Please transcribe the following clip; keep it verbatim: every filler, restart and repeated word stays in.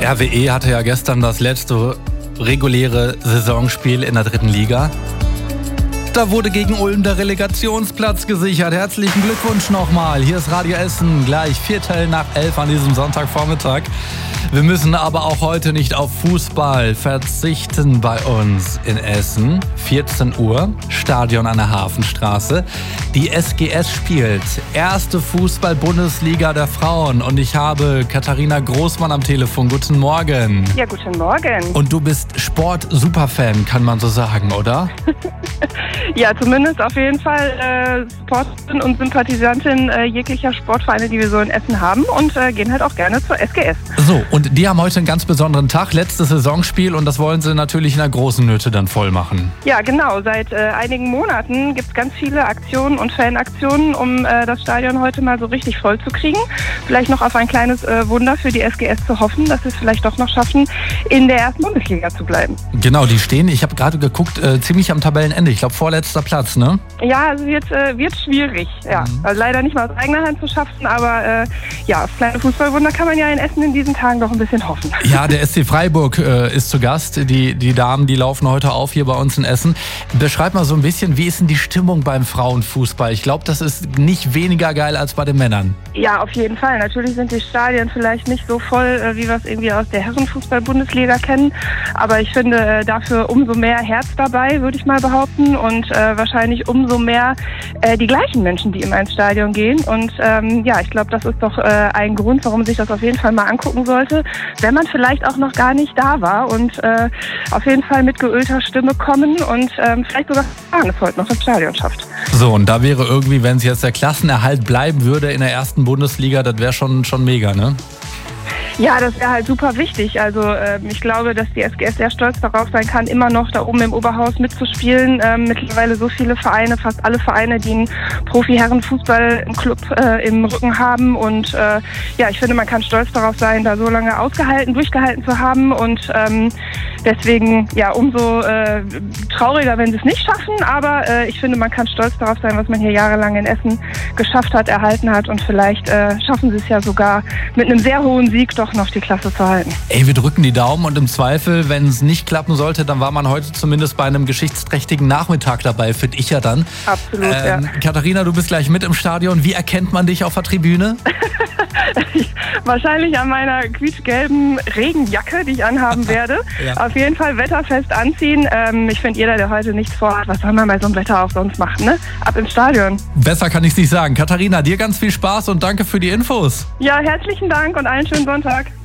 R W E hatte ja gestern das letzte reguläre Saisonspiel in der dritten Liga. Da wurde gegen Ulm der Relegationsplatz gesichert. Herzlichen Glückwunsch nochmal. Hier ist Radio Essen, gleich Viertel nach elf an diesem Sonntagvormittag. Wir müssen aber auch heute nicht auf Fußball verzichten bei uns in Essen. vierzehn Uhr, Stadion an der Hafenstraße. Die S G S spielt erste Fußball-Bundesliga der Frauen und ich habe Katharina Großmann am Telefon. Guten Morgen. Ja, guten Morgen. Und du bist Sport-Superfan, kann man so sagen, oder? Ja, zumindest auf jeden Fall äh, Sportlerin und Sympathisantin äh, jeglicher Sportvereine, die wir so in Essen haben und äh, gehen halt auch gerne zur S G S. So, und die haben heute einen ganz besonderen Tag, letztes Saisonspiel und das wollen sie natürlich in der großen Nöte dann voll machen. Ja, genau. Seit äh, einigen Monaten gibt es ganz viele Aktionen und Fanaktionen, um äh, das Stadion heute mal so richtig voll zu kriegen. Vielleicht noch auf ein kleines äh, Wunder für die S G S zu hoffen, dass sie es vielleicht doch noch schaffen, in der ersten Bundesliga zu bleiben. Genau, die stehen, ich habe gerade geguckt, äh, ziemlich am Tabellenende. Ich glaube, vorletzter Platz, ne? Ja, also wird, äh, wird schwierig. Ja, mhm. also leider nicht mal aus eigener Hand zu schaffen, aber äh, ja, auf kleine Fußballwunder kann man ja in Essen in diesen Tagen doch ein bisschen hoffen. Ja, der S C Freiburg äh, ist zu Gast. Die, die Damen, die laufen heute auf hier bei uns in Essen. Beschreib mal so ein bisschen, wie ist denn die Stimmung beim Frauenfußball? Ich glaube, das ist nicht weniger geil als bei den Männern. Ja, auf jeden Fall. Natürlich sind die Stadien vielleicht nicht so voll, äh, wie wir es irgendwie aus der Herrenfußball-Bundesliga kennen. Aber ich finde äh, dafür umso mehr Herz dabei, würde ich mal behaupten. Und äh, wahrscheinlich umso mehr äh, die gleichen Menschen, die immer ins Stadion gehen. Und ähm, ja, ich glaube, das ist doch äh, ein Grund, warum man sich das auf jeden Fall mal angucken sollte, wenn man vielleicht auch noch gar nicht da war und äh, auf jeden Fall mit geölter Stimme kommen und ähm, vielleicht sogar es heute noch ins Stadion schafft. So, und da wäre irgendwie, wenn es jetzt der Klassenerhalt bleiben würde in der ersten Bundesliga, das wäre schon, schon mega, ne? Ja, das wäre halt super wichtig. Also äh, ich glaube, dass die S G S sehr stolz darauf sein kann, immer noch da oben im Oberhaus mitzuspielen. Ähm, mittlerweile so viele Vereine, fast alle Vereine, die einen Profi-Herren-Fußball im Club äh, im Rücken haben. Und äh, ja, ich finde, man kann stolz darauf sein, da so lange ausgehalten, durchgehalten zu haben. Und ähm, deswegen ja umso äh, trauriger, wenn sie es nicht schaffen. Aber äh, ich finde, man kann stolz darauf sein, was man hier jahrelang in Essen geschafft hat, erhalten hat. Und vielleicht äh, schaffen sie es ja sogar mit einem sehr hohen Sieg doch noch die Klasse zu halten. Ey, wir drücken die Daumen und im Zweifel, wenn es nicht klappen sollte, dann war man heute zumindest bei einem geschichtsträchtigen Nachmittag dabei, finde ich ja dann. Absolut, ähm, ja. Katharina, du bist gleich mit im Stadion. Wie erkennt man dich auf der Tribüne? Wahrscheinlich an meiner quietschgelben Regenjacke, die ich anhaben werde. Ja. Auf jeden Fall wetterfest anziehen. Ähm, ich finde, jeder, der heute nichts vorhat, was soll man bei so einem Wetter auch sonst machen, ne? Ab ins Stadion. Besser kann ich es nicht sagen. Katharina, dir ganz viel Spaß und danke für die Infos. Ja, herzlichen Dank und einen schönen Sonntag.